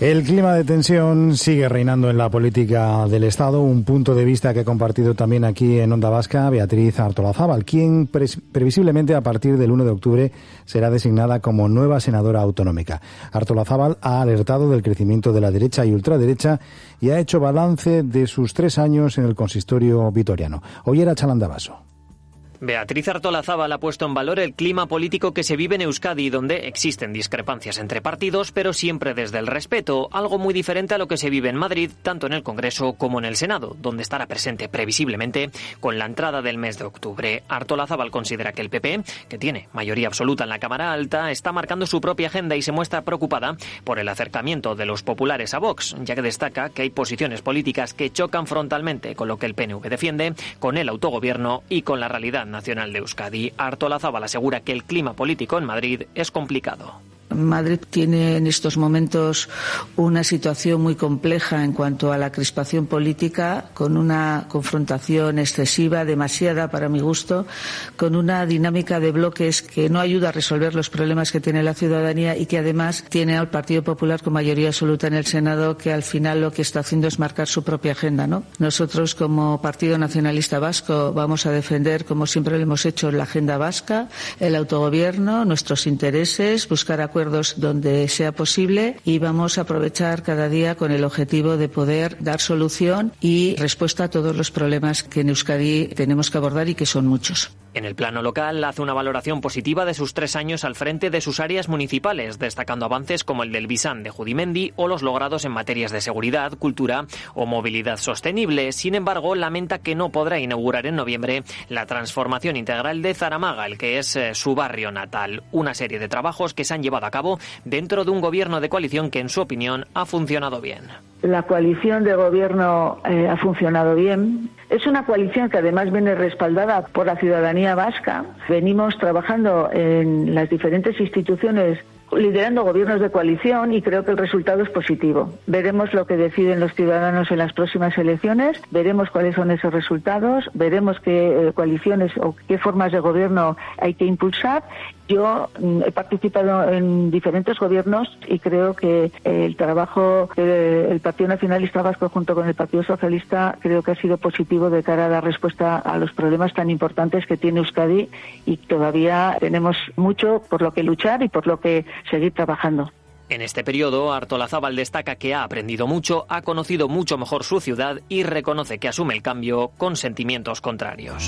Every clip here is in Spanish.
El clima de tensión sigue reinando en la política del Estado, un punto de vista que ha compartido también aquí en Onda Vasca Beatriz Artolazabal, quien previsiblemente a partir del 1 de octubre será designada como nueva senadora autonómica. Artolazabal ha alertado del crecimiento de la derecha y ultraderecha y ha hecho balance de sus 3 años en el consistorio vitoriano. Hoy era Chalandabaso. Beatriz Artolazabal ha puesto en valor el clima político que se vive en Euskadi, donde existen discrepancias entre partidos, pero siempre desde el respeto, algo muy diferente a lo que se vive en Madrid, tanto en el Congreso como en el Senado, donde estará presente previsiblemente con la entrada del mes de octubre. Artolazabal considera que el PP, que tiene mayoría absoluta en la Cámara Alta, está marcando su propia agenda y se muestra preocupada por el acercamiento de los populares a Vox, ya que destaca que hay posiciones políticas que chocan frontalmente con lo que el PNV defiende, con el autogobierno y con la realidad nacional de Euskadi. Artolazabal asegura que el clima político en Madrid es complicado. Madrid tiene en estos momentos una situación muy compleja en cuanto a la crispación política, con una confrontación excesiva, demasiada para mi gusto, con una dinámica de bloques que no ayuda a resolver los problemas que tiene la ciudadanía y que además tiene al Partido Popular con mayoría absoluta en el Senado, que al final lo que está haciendo es marcar su propia agenda, ¿no? Nosotros como Partido Nacionalista Vasco vamos a defender, como siempre lo hemos hecho, la agenda vasca, el autogobierno, nuestros intereses, buscar acuerdos donde sea posible y vamos a aprovechar cada día con el objetivo de poder dar solución y respuesta a todos los problemas que en Euskadi tenemos que abordar y que son muchos. En el plano local hace una valoración positiva de sus 3 años al frente de sus áreas municipales, destacando avances como el del Bisán de Judimendi o los logrados en materias de seguridad, cultura o movilidad sostenible. Sin embargo, lamenta que no podrá inaugurar en noviembre la transformación integral de Zaramaga, el que es su barrio natal. Una serie de trabajos que se han llevado a cabo dentro de un gobierno de coalición que, en su opinión, ha funcionado bien. La coalición de gobierno ha funcionado bien. Es una coalición que además viene respaldada por la ciudadanía vasca. Venimos trabajando en las diferentes instituciones liderando gobiernos de coalición y creo que el resultado es positivo. Veremos lo que deciden los ciudadanos en las próximas elecciones, veremos cuáles son esos resultados, veremos qué coaliciones o qué formas de gobierno hay que impulsar. Yo he participado en diferentes gobiernos y creo que el trabajo del Partido Nacionalista Vasco junto con el Partido Socialista creo que ha sido positivo de cara a dar respuesta a los problemas tan importantes que tiene Euskadi y todavía tenemos mucho por lo que luchar y por lo que seguir trabajando. En este periodo, Artolazabal destaca que ha aprendido mucho, ha conocido mucho mejor su ciudad y reconoce que asume el cambio con sentimientos contrarios.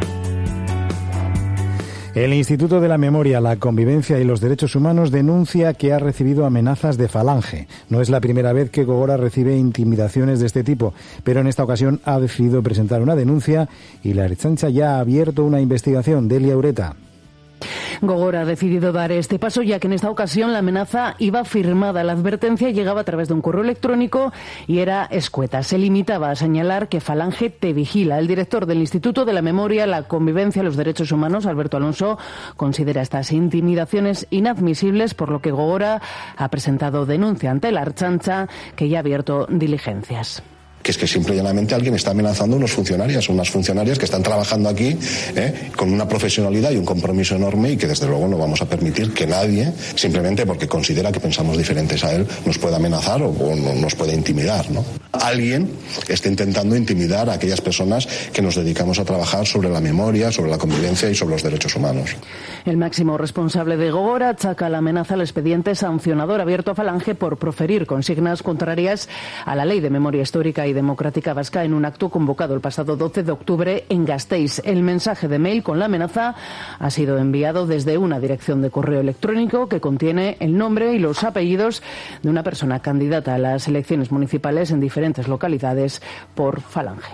El Instituto de la Memoria, la Convivencia y los Derechos Humanos denuncia que ha recibido amenazas de Falange. No es la primera vez que Gogora recibe intimidaciones de este tipo, pero en esta ocasión ha decidido presentar una denuncia y la Ertzaintza ya ha abierto una investigación. Delia Ureta. Gogora ha decidido dar este paso ya que en esta ocasión la amenaza iba firmada. La advertencia llegaba a través de un correo electrónico y era escueta. Se limitaba a señalar que Falange te vigila. El director del Instituto de la Memoria, la Convivencia y los Derechos Humanos, Alberto Alonso, considera estas intimidaciones inadmisibles, por lo que Gogora ha presentado denuncia ante la Ertzaintza, que ya ha abierto diligencias. Que es que simple y llanamente alguien está amenazando a unas funcionarias que están trabajando aquí con una profesionalidad y un compromiso enorme y que desde luego no vamos a permitir que nadie, simplemente porque considera que pensamos diferentes a él, nos pueda amenazar o nos pueda intimidar, ¿no? Alguien está intentando intimidar a aquellas personas que nos dedicamos a trabajar sobre la memoria, sobre la convivencia y sobre los derechos humanos. El máximo responsable de Gogora achaca la amenaza al expediente sancionador abierto a Falange por proferir consignas contrarias a la Ley de Memoria Histórica y Democrática Vasca en un acto convocado el pasado 12 de octubre en Gasteiz. El mensaje de mail con la amenaza ha sido enviado desde una dirección de correo electrónico que contiene el nombre y los apellidos de una persona candidata a las elecciones municipales en diferentes localidades por Falange.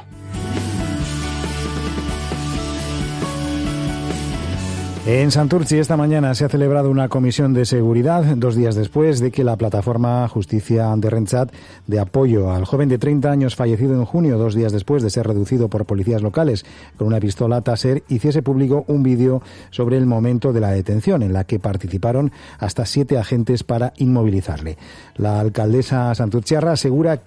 En Santurtzi esta mañana se ha celebrado una comisión de seguridad 2 días después de que la plataforma Justicia Anderrentzat, de apoyo al joven de 30 años fallecido en junio, 2 días después de ser reducido por policías locales con una pistola Taser, hiciese público un vídeo sobre el momento de la detención en la que participaron hasta 7 agentes para inmovilizarle. La alcaldesa santurtziarra asegura